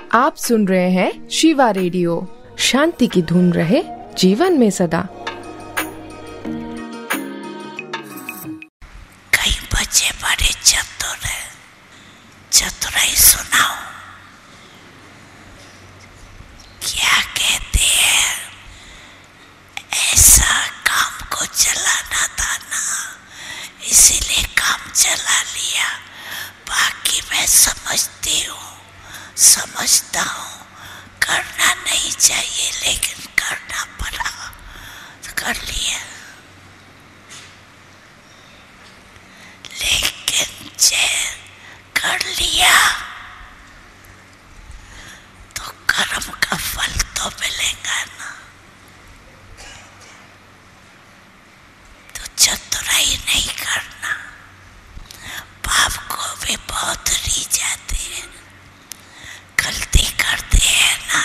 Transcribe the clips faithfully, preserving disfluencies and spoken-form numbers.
आप सुन रहे हैं शिवा रेडियो। शांति की धुन रहे जीवन में सदा। कई बच्चे बड़े चतुर हैं, चतुराई सुनाओ। क्या कहते हैं, ऐसा काम को चलाना था ना, इसीलिए काम चला लिया। बाकी मैं समझती हूँ, समझता हूँ, करना नहीं चाहिए लेकिन करना पड़ा, तो कर लिया। लेकिन जब कर लिया तो कर्म का फल तो मिलेगा ना। तो चतुराई नहीं करना। बाप को भी बहुत री जाती है, गलती करते हैं ना,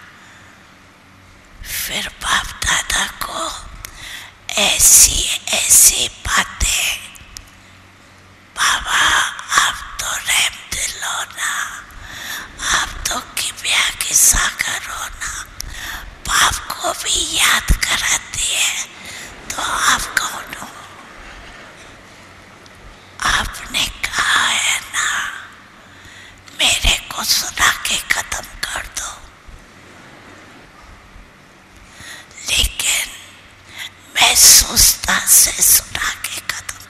फिर बाप दादा को ऐसी ऐसी बातें, बाबा आप तो रहम दिल हो ना, आप तो किबिया के सागर हो ना, बाप को भी याद कराती है। तो आप कौन हो? आपने कहा है ना, मेरे को सुना के खत्म कर दो, लेकिन मैं सोचता से सुना के खत्म।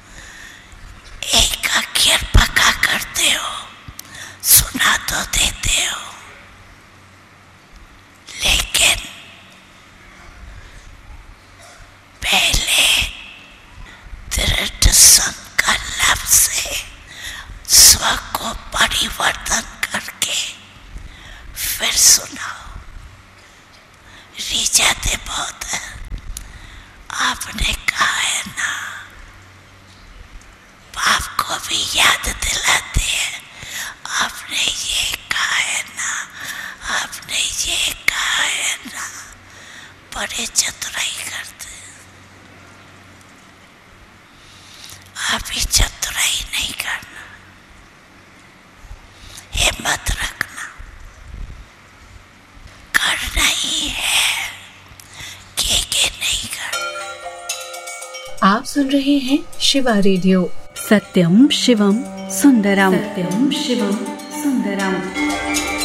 एक अक्षर पक्का करते हो, सुना तो देते हो, लेकिन पहले दृढ़ संकल्प से स्व को परिवर्तन करके फिर सुनाओ। रिझाते बहुत है। आपने कहा है ना, बाप को भी याद दिलाते हैं। आपने ये कहा है ना, आपने ये कहा है ना, बड़े चतुराई करते हैं। आप ही चतुराई नहीं करना, हिम्मत रखना, करना ही है, के के नहीं करना। आप सुन रहे हैं शिवा रेडियो। सत्यम शिवम सुंदरम, सत्यम शिवम सुंदरम।